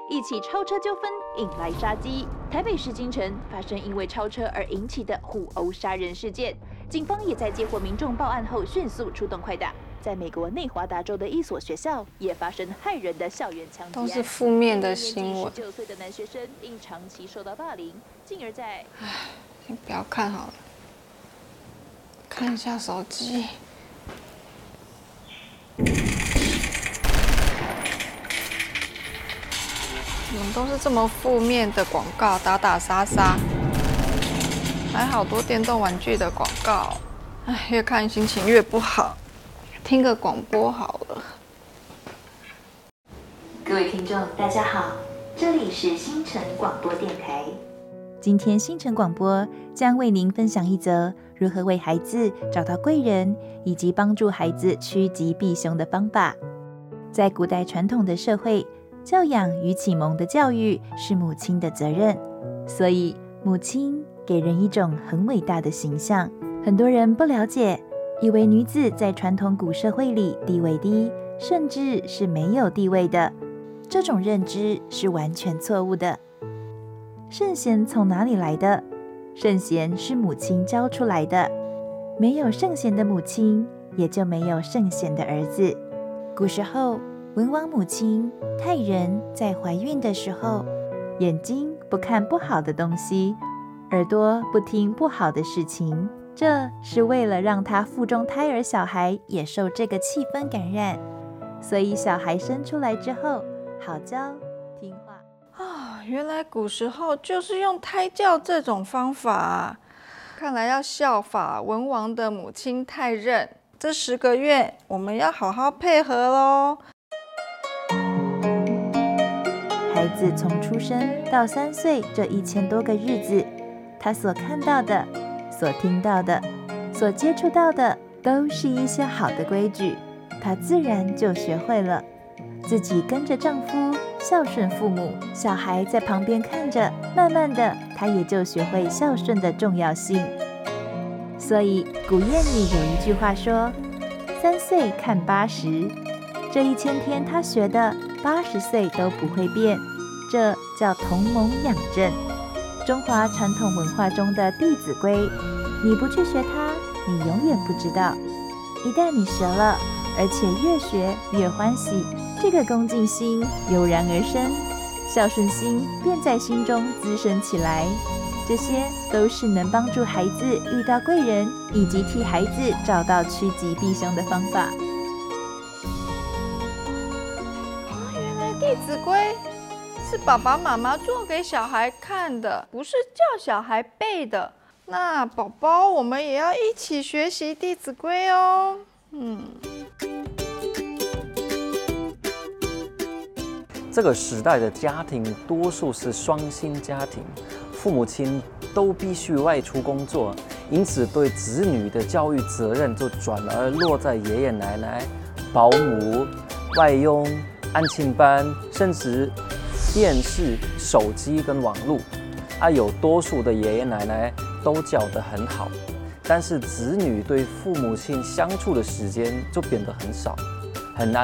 一起超车纠纷引来杀机。台北市金城发生因为超车而引起的互殴杀人事件，警方也在接获民众报案后迅速出动快打。在美国内华达州的一所学校也发生骇人的校园枪击案， 都是负面的新闻。 19岁的男学生因长期受到霸凌，进而在…… 先不要看好了，看一下手机。怎么都是这么负面的广告，打打杀杀，还好多电动玩具的广告。哎，越看心情越不好。听个广播好了。 各位听众，大家好，这里是星辰广播电台。今天星辰广播将为您分享一则如何为孩子找到贵人，以及帮助孩子趋吉避凶的方法。在古代传统的社会，教养与启蒙的教育是母亲的责任，所以母亲给人一种很伟大的形象。很多人不了解，以为女子在传统古社会里地位低，甚至是没有地位的。这种认知是完全错误的。圣贤从哪里来的？圣贤是母亲教出来的。没有圣贤的母亲，也就没有圣贤的儿子。古时候，文王母亲太人在怀孕的时候，眼睛不看不好的东西，耳朵不听不好的事情，这是为了让她腹中胎儿小孩也受这个气氛感染，所以小孩生出来之后好教听话。 原来古时候就是用胎教这种方法啊，看来要效法文王的母亲太任。这10个月我们要好好配合咯。 孩子从出生到3岁这1000多个日子，他所看到的、所听到的、所接触到的，都是一些好的规矩，他自然就学会了。自己跟着丈夫孝顺父母，小孩在旁边看着，慢慢的他也就学会孝顺的重要性。所以古谚里有一句话说：“3岁看80”，这1000天他学的，80岁都不会变，这叫同盟养正。中华传统文化中的《弟子规》，你不去学它，你永远不知道。一旦你学了，而且越学越欢喜，这个恭敬心油然而生，孝顺心便在心中滋生起来。这些都是能帮助孩子遇到贵人，以及替孩子找到趋吉避凶的方法。 原来《弟子规》是爸爸妈妈做给小孩看的，不是叫小孩背的。那宝宝，我们也要一起学习《弟子规》哦。 这个时代的家庭多数是双薪家庭，父母亲都必须外出工作，因此对子女的教育责任就转而落在爷爷奶奶、保姆、外佣、安亲班，甚至电视、手机跟网络。有多数的爷爷奶奶都教得很好，但是子女对父母亲相处的时间就变得很少。